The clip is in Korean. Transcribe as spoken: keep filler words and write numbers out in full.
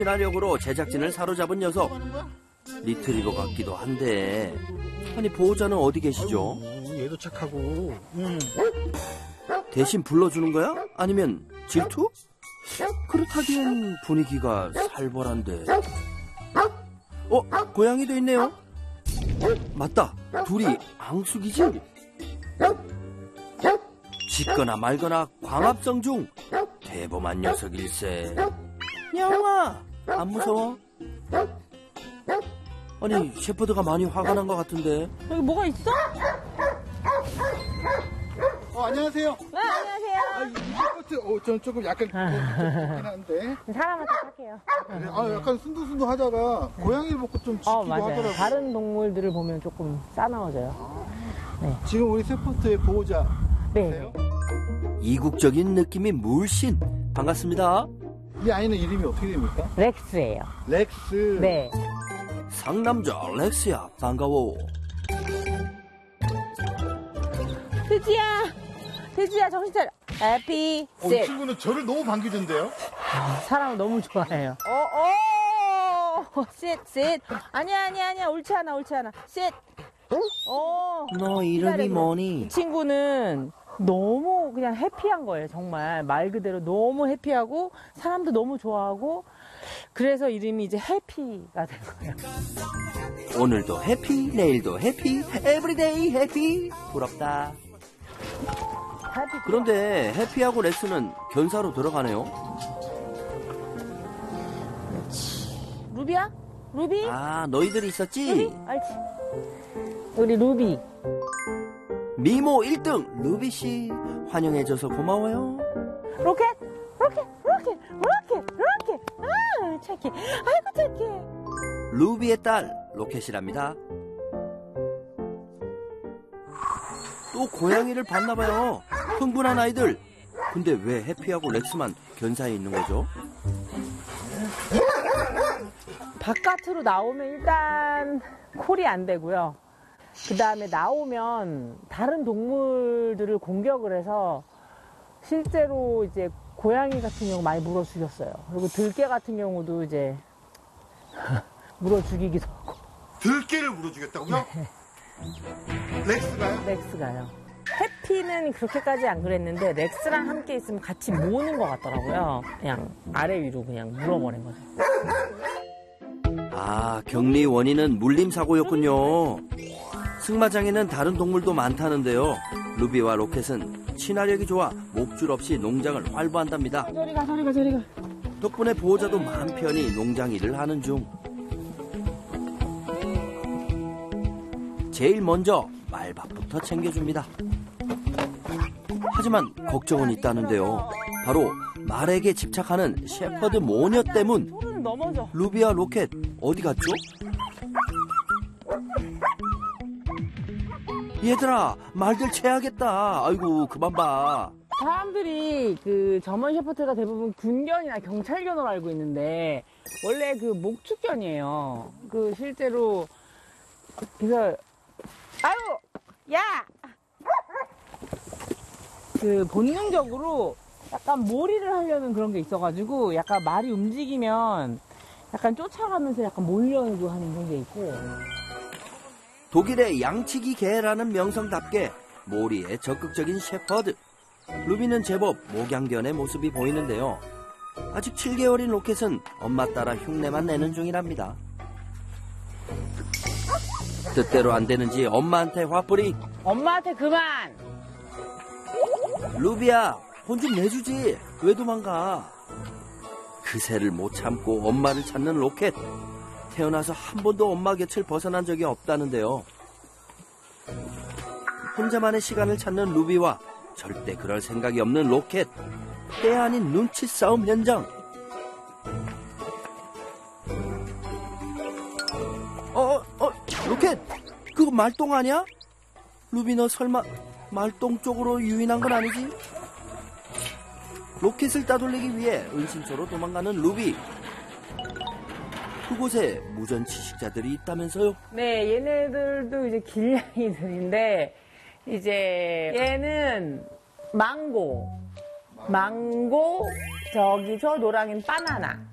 친화력으로 제작진을 사로잡은 녀석. 리트리버 같기도 한데, 아니 보호자는 어디 계시죠? 아이고, 얘도 착하고. 음. 대신 불러주는 거야? 아니면 질투? 그렇다기엔 분위기가 살벌한데. 어? 고양이도 있네요? 맞다, 둘이 앙숙이지? 짖거나 말거나 광합성 중 대범한 녀석일세. 야옹아, 안 무서워? 아니 셰퍼드가 많이 화가 난 것 같은데. 여기 뭐가 있어? 어, 안녕하세요. 네, 안녕하세요. 아, 이 셰퍼드, 어, 전 조금 약간 그렇긴 한데. 사람한테 착해요. 그래? 아, 약간 순둥순둥 하다가 고양이를 보고 좀 짖기도 어, 맞아요. 하더라고요. 다른 동물들을 보면 조금 싸나워져요. 네. 지금 우리 셰퍼드의 보호자. 네. 이국적인 느낌이 물씬. 반갑습니다. 이 아이는 이름이 어떻게 됩니까? 렉스예요. 렉스. 네. 상남자 렉스야, 반가워. 돼지야, 돼지야, 정신 차려. 해피, 어, 이 셋. 친구는 저를 너무 반기던데요? 사람을 너무 좋아해요. 어, 어, 셋, 셋. 아니야, 아니야, 아니야. 옳지 않아, 옳지 않아. 셋. 어. 너 이름이 뭐니? 이 친구는 너무 그냥 해피한 거예요, 정말. 말 그대로 너무 해피하고, 사람도 너무 좋아하고, 그래서 이름이 이제 해피가 된 거예요. 오늘도 해피, 내일도 해피, 에브리데이 해피. 부럽다. 해피. 그런데 해피하고 렉스는 견사로 들어가네요. 루비야? 루비? 아, 너희들이 있었지? 루비? 알지. 우리 루비. 미모 일 등 루비씨, 환영해줘서 고마워요. 로켓? 로켓? 로켓? 로켓? 로켓? 아, 착해. 아이고, 착해. 루비의 딸 로켓이랍니다. 또 고양이를 봤나봐요. 흥분한 아이들. 근데 왜 해피하고 렉스만 견사에 있는 거죠? 바깥으로 나오면 일단 콜이 안 되고요. 그 다음에 나오면 다른 동물들을 공격을 해서 실제로 이제 고양이 같은 경우 많이 물어 죽였어요. 그리고 들개 같은 경우도 이제 물어 죽이기도 하고. 들깨를 물어 죽였다고요? 렉스가요? 렉스가요. 해피는 그렇게까지 안 그랬는데 렉스랑 함께 있으면 같이 모으는 것 같더라고요. 그냥 아래 위로 그냥 물어버린 거죠. 아, 격리 원인은 물림사고였군요. 승마장에는 다른 동물도 많다는데요. 루비와 로켓은 친화력이 좋아 목줄 없이 농장을 활보한답니다. 저리 가, 저리 가, 저리 가. 덕분에 보호자도 마음 편히 농장 일을 하는 중. 제일 먼저 말밥부터 챙겨줍니다. 하지만 걱정은 있다는데요. 바로 말에게 집착하는 셰퍼드 모녀 때문. 소리는 넘어져. 루비와 로켓 어디 갔죠? 얘들아, 말들 채야겠다. 아이고, 그만 봐. 사람들이 그 저먼 셰퍼드가 대부분 군견이나 경찰견으로 알고 있는데 원래 그 목축견이에요. 그 실제로 그래서 아유, 야! 그 본능적으로 약간 몰이를 하려는 그런 게 있어가지고 약간 말이 움직이면 약간 쫓아가면서 약간 몰려오고 하는 그런 게 있고. 독일의 양치기 개라는 명성답게 모리의 적극적인 셰퍼드. 루비는 제법 목양견의 모습이 보이는데요. 아직 칠 개월인 로켓은 엄마 따라 흉내만 내는 중이랍니다. 뜻대로 안 되는지 엄마한테 화풀이. 엄마한테 그만! 루비야, 혼 좀 내주지. 왜 도망가? 그새를 못 참고 엄마를 찾는 로켓. 태어나서 한 번도 엄마 곁을 벗어난 적이 없다는데요. 혼자만의 시간을 찾는 루비와 절대 그럴 생각이 없는 로켓. 때 아닌 눈치 싸움 현장. 어, 어, 로켓! 그거 말똥 아니야? 루비 너 설마 말똥 쪽으로 유인한 건 아니지? 로켓을 따돌리기 위해 은신처로 도망가는 루비. 그곳에 무전 지식자들이 있다면서요? 네, 얘네들도 이제 길냥이들인데 이제 얘는 망고, 망고, 저기 저 노랑이는 바나나.